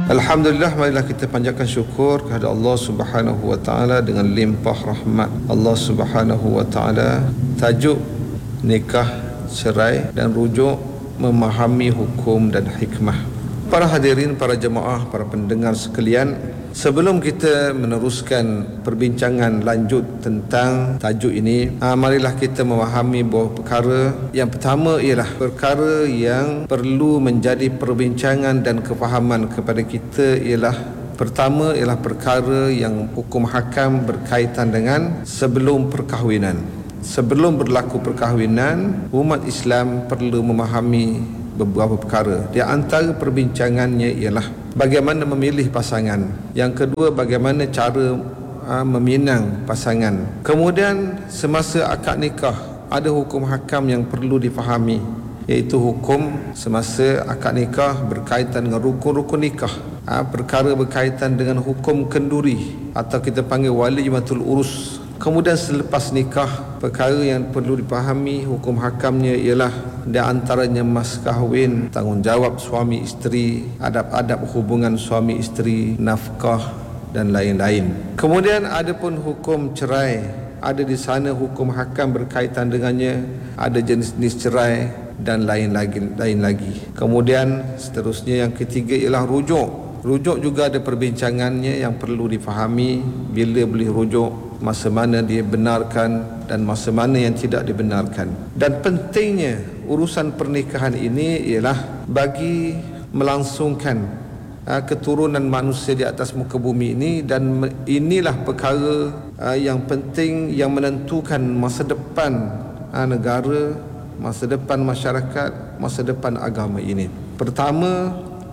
Alhamdulillah, marilah kita panjatkan syukur kepada Allah Subhanahu wa taala dengan limpah rahmat Allah Subhanahu wa taala. Tajuk nikah, cerai dan rujuk memahami hukum dan hikmah. Para hadirin, para jemaah, para pendengar sekalian, sebelum kita meneruskan perbincangan lanjut tentang tajuk ini, marilah kita memahami bahawa perkara yang pertama ialah perkara yang perlu menjadi perbincangan dan kefahaman kepada kita ialah pertama ialah perkara yang hukum hakam berkaitan dengan sebelum perkahwinan. Sebelum berlaku perkahwinan, umat Islam perlu memahami beberapa perkara. Di antara perbincangannya ialah bagaimana memilih pasangan. Yang kedua, bagaimana cara meminang pasangan. Kemudian semasa akad nikah ada hukum hakam yang perlu difahami, iaitu hukum semasa akad nikah berkaitan dengan rukun-rukun nikah. Perkara berkaitan dengan hukum kenduri atau kita panggil walimatul urus. Kemudian selepas nikah, perkara yang perlu dipahami hukum hakamnya ialah di antaranya mas kahwin, tanggungjawab suami isteri, adab-adab hubungan suami isteri, nafkah dan lain-lain. Kemudian ada pun hukum cerai, ada di sana hukum hakam berkaitan dengannya, ada jenis-jenis cerai dan lain lagi. Kemudian seterusnya yang ketiga ialah rujuk. Rujuk juga ada perbincangannya yang perlu difahami, bila boleh rujuk, masa mana dia benarkan dan masa mana yang tidak dibenarkan. Dan pentingnya urusan pernikahan ini ialah bagi melangsungkan keturunan manusia di atas muka bumi ini, dan inilah perkara yang penting yang menentukan masa depan negara, masa depan masyarakat, masa depan agama ini. Pertama,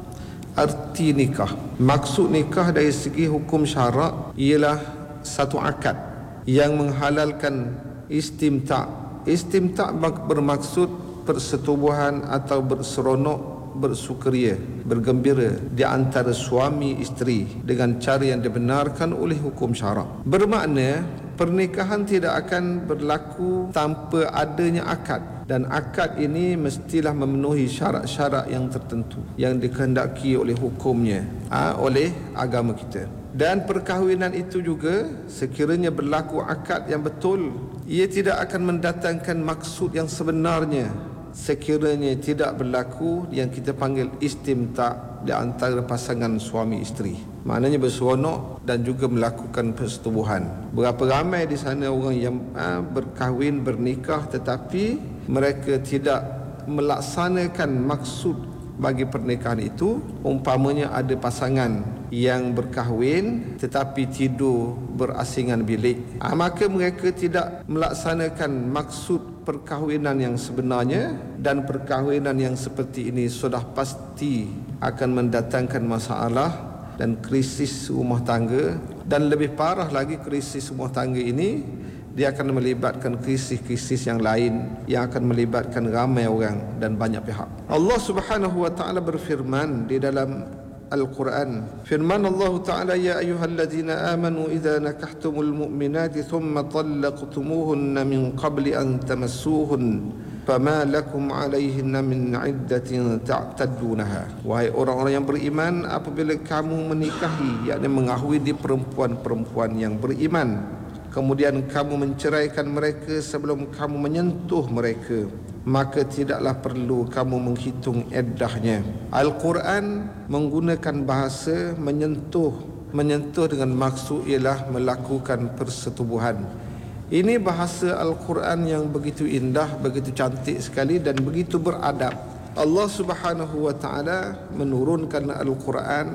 arti nikah. Maksud nikah dari segi hukum syarak ialah satu akad yang menghalalkan istimta'. Istimta' bermaksud persetubuhan atau berseronok, bersukaria, bergembira di antara suami isteri dengan cara yang dibenarkan oleh hukum syarak. Bermakna pernikahan tidak akan berlaku tanpa adanya akad, dan akad ini mestilah memenuhi syarat-syarat yang tertentu yang dikehendaki oleh hukumnya, oleh agama kita. Dan perkahwinan itu juga sekiranya berlaku akad yang betul, ia tidak akan mendatangkan maksud yang sebenarnya sekiranya tidak berlaku yang kita panggil istimta' di antara pasangan suami isteri. Maknanya berseronok dan juga melakukan persetubuhan. Berapa ramai di sana orang yang berkahwin, bernikah, tetapi mereka tidak melaksanakan maksud bagi pernikahan itu. Umpamanya ada pasangan yang berkahwin tetapi tidur berasingan bilik, maka mereka tidak melaksanakan maksud perkahwinan yang sebenarnya, dan perkahwinan yang seperti ini sudah pasti akan mendatangkan masalah dan krisis rumah tangga. Dan lebih parah lagi, krisis rumah tangga ini dia akan melibatkan krisis-krisis yang lain yang akan melibatkan ramai orang dan banyak pihak. Allah Subhanahu wa taala berfirman di dalam Al-Quran. Firman Allah Ta'ala, ya ayyuhalladzina amanu idza nakahtumul mu'minati thumma talaqtumuhunna min qabli an tamassuhun fama lakum alaihinna min iddatin ta'taddunaha. Wahai orang-orang yang beriman, apabila kamu menikahi, yakni mengahwini perempuan-perempuan yang beriman, kemudian kamu menceraikan mereka sebelum kamu menyentuh mereka, maka tidaklah perlu kamu menghitung iddahnya. Al-Quran menggunakan bahasa menyentuh dengan maksud ialah melakukan persetubuhan. Ini bahasa Al-Quran yang begitu indah, begitu cantik sekali dan begitu beradab. Allah Subhanahu wa taala menurunkan Al-Quran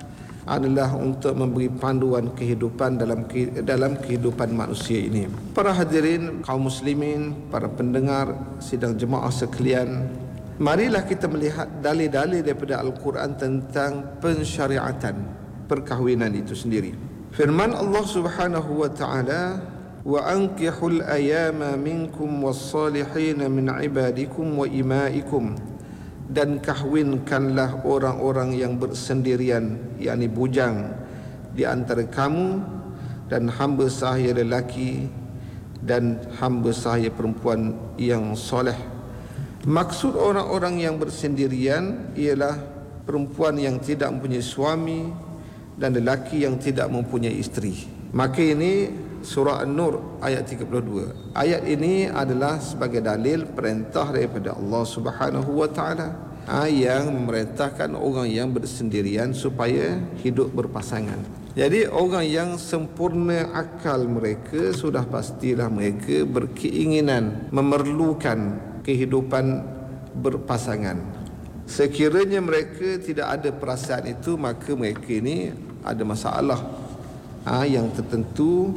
adalah untuk memberi panduan kehidupan dalam kehidupan manusia ini. Para hadirin kaum muslimin, para pendengar sidang jemaah sekalian, marilah kita melihat dalil-dalil daripada Al-Quran tentang pensyariatan perkahwinan itu sendiri. Firman Allah Subhanahu wa taala, wa ankihul ayama minkum was-salihin min ibadikum wa imaikum, dan kahwinkanlah orang-orang yang bersendirian, yakni bujang di antara kamu, dan hamba sahaya lelaki dan hamba sahaya perempuan yang soleh. Maksud orang-orang yang bersendirian ialah perempuan yang tidak mempunyai suami dan lelaki yang tidak mempunyai isteri. Maka ini surah An-Nur ayat 32. Ayat ini adalah sebagai dalil perintah daripada Allah Subhanahu wa taala yang memerintahkan orang yang bersendirian supaya hidup berpasangan. Jadi orang yang sempurna akal mereka, sudah pastilah mereka berkeinginan memerlukan kehidupan berpasangan. Sekiranya mereka tidak ada perasaan itu, maka mereka ini ada masalah yang tertentu,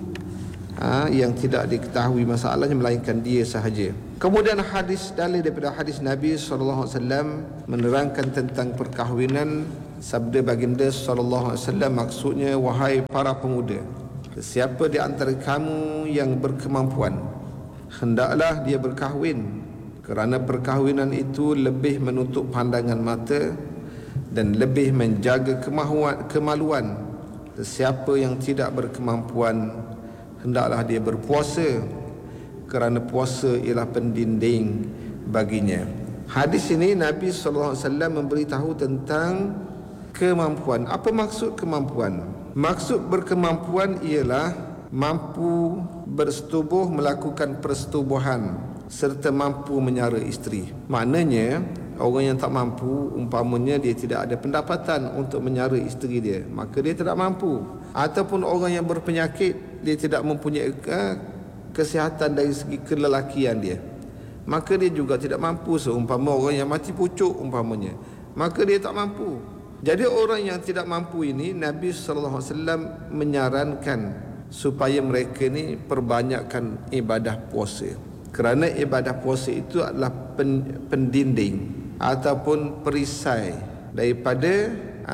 yang tidak diketahui masalahnya melainkan dia sahaja. Kemudian dalil daripada hadis Nabi SAW menerangkan tentang perkahwinan. Sabda baginda SAW maksudnya, wahai para pemuda, sesiapa di antara kamu yang berkemampuan, hendaklah dia berkahwin, kerana perkahwinan itu lebih menutup pandangan mata dan lebih menjaga kemaluan. Sesiapa yang tidak berkemampuan, hendaklah dia berpuasa, kerana puasa ialah pendinding baginya. Hadis ini Nabi SAW memberitahu tentang kemampuan. Apa maksud kemampuan? Maksud berkemampuan ialah mampu bersetubuh, melakukan persetubuhan, serta mampu menyara isteri. Maknanya orang yang tak mampu, umpamanya dia tidak ada pendapatan untuk menyara isteri dia, maka dia tidak mampu. Ataupun orang yang berpenyakit, dia tidak mempunyai kesihatan dari segi kelelakian dia, maka dia juga tidak mampu. Seumpama orang yang mati pucuk umpamanya, maka dia tak mampu. Jadi orang yang tidak mampu ini, Nabi SAW menyarankan supaya mereka ni perbanyakkan ibadah puasa, kerana ibadah puasa itu adalah pendinding ataupun perisai daripada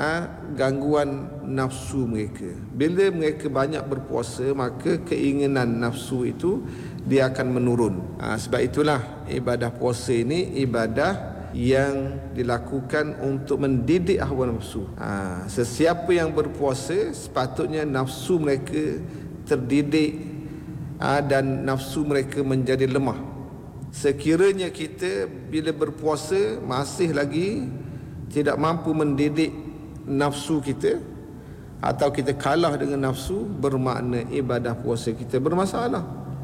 gangguan nafsu mereka. Bila mereka banyak berpuasa, maka keinginan nafsu itu dia akan menurun. Sebab itulah ibadah puasa ini ibadah yang dilakukan untuk mendidik hawa nafsu. Sesiapa yang berpuasa, sepatutnya nafsu mereka terdidik dan nafsu mereka menjadi lemah. Sekiranya kita bila berpuasa masih lagi tidak mampu mendidik nafsu kita, atau kita kalah dengan nafsu, bermakna ibadah puasa kita bermasalah,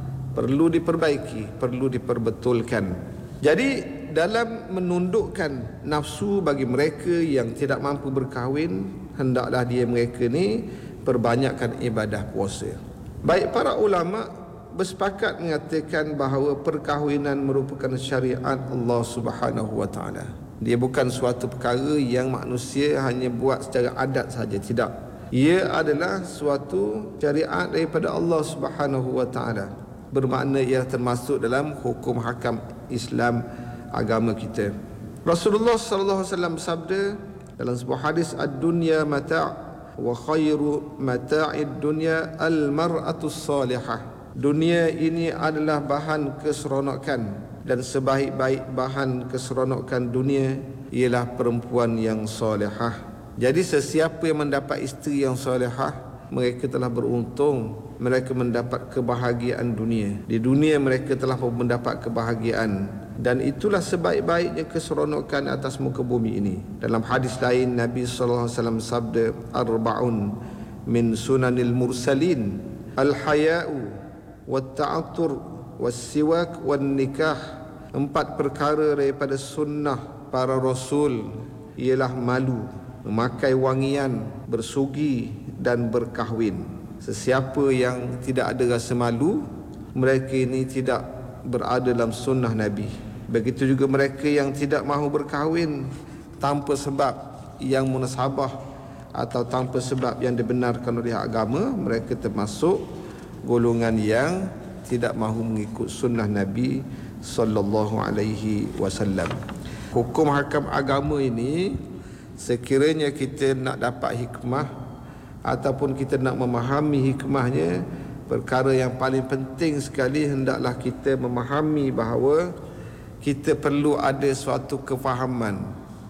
perlu diperbaiki, perlu diperbetulkan. Jadi dalam menundukkan nafsu bagi mereka yang tidak mampu berkahwin, hendaklah mereka ni perbanyakkan ibadah puasa. Baik, para ulama bersepakat mengatakan bahawa perkahwinan merupakan syariat Allah Subhanahu wa taala. Dia bukan suatu perkara yang manusia hanya buat secara adat saja, tidak. Ia adalah suatu syariat daripada Allah Subhanahu wa taala. Bermakna ia termasuk dalam hukum hakam Islam, agama kita. Rasulullah sallallahu alaihi wasallam bersabda dalam sebuah hadis, ad-dunya mata' wa khairu mata'id dunya al-mar'atu salihah. Dunia ini adalah bahan keseronokan, dan sebaik-baik bahan keseronokan dunia ialah perempuan yang solehah. Jadi sesiapa yang mendapat isteri yang solehah, mereka telah beruntung, mereka mendapat kebahagiaan dunia. Di dunia mereka telah mendapat kebahagiaan, dan itulah sebaik-baiknya keseronokan atas muka bumi ini. Dalam hadis lain Nabi sallallahu alaihi wasallam sabda, arba'un min sunanil mursalin, al-haya'u wat-ta'attur was-siwak wan-nikah. 4 perkara daripada sunnah para rasul ialah malu, memakai wangian, bersugi dan berkahwin. Sesiapa yang tidak ada rasa malu, mereka ini tidak berada dalam sunnah Nabi. Begitu juga mereka yang tidak mahu berkahwin tanpa sebab yang munasabah atau tanpa sebab yang dibenarkan oleh agama, mereka termasuk golongan yang tidak mahu mengikut sunnah Nabi sallallahu alaihi wasallam. Hukum hakam agama ini, sekiranya kita nak dapat hikmah ataupun kita nak memahami hikmahnya, perkara yang paling penting sekali hendaklah kita memahami bahawa kita perlu ada suatu kefahaman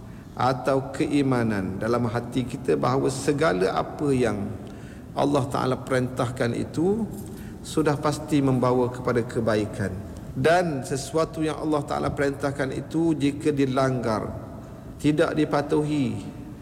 atau keimanan dalam hati kita bahawa segala apa yang Allah Ta'ala perintahkan itu sudah pasti membawa kepada kebaikan, dan sesuatu yang Allah Ta'ala perintahkan itu jika dilanggar, tidak dipatuhi,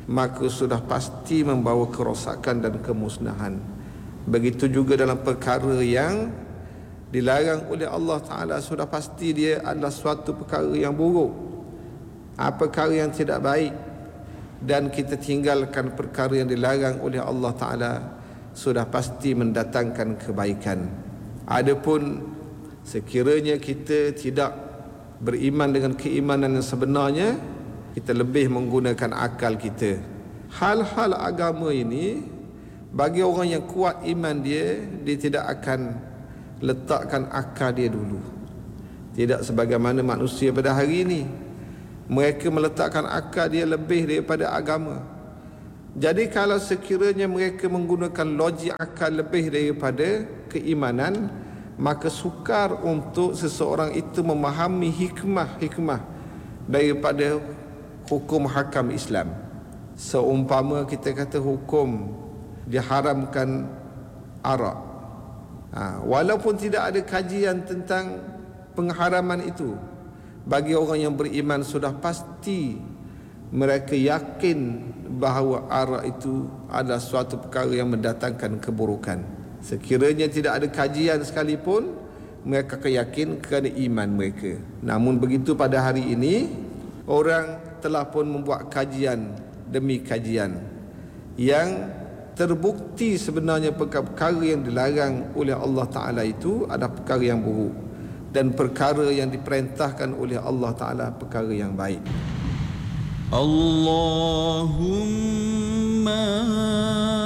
maka sudah pasti membawa kerosakan dan kemusnahan. Begitu juga dalam perkara yang dilarang oleh Allah Ta'ala, sudah pasti dia adalah suatu perkara yang buruk, perkara yang tidak baik. Dan kita tinggalkan perkara yang dilarang oleh Allah Ta'ala, sudah pasti mendatangkan kebaikan. Adapun sekiranya kita tidak beriman dengan keimanan yang sebenarnya, kita lebih menggunakan akal kita. Hal-hal agama ini, bagi orang yang kuat iman dia tidak akan letakkan akal dia dulu. Tidak sebagaimana manusia pada hari ini, mereka meletakkan akal dia lebih daripada agama. Jadi kalau sekiranya mereka menggunakan logik akal lebih daripada keimanan, maka sukar untuk seseorang itu memahami hikmah-hikmah daripada hukum hakam Islam. Seumpama kita kata hukum diharamkan arak, walaupun tidak ada kajian tentang pengharaman itu, bagi orang yang beriman sudah pasti mereka yakin bahawa arak itu adalah suatu perkara yang mendatangkan keburukan. Sekiranya tidak ada kajian sekalipun, mereka akan yakin kerana iman mereka. Namun begitu pada hari ini, orang telah pun membuat kajian demi kajian yang terbukti sebenarnya perkara yang dilarang oleh Allah Ta'ala itu adalah perkara yang buruk, dan perkara yang diperintahkan oleh Allah Ta'ala perkara yang baik. Allahumma